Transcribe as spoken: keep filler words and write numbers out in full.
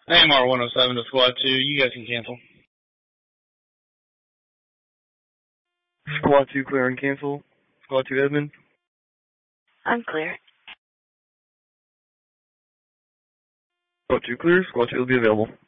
A M R one oh seven to Squad two, you guys can cancel. Squad two clear and cancel. Squad two Edmund. I'm clear. Squad two clear, Squad two will be available.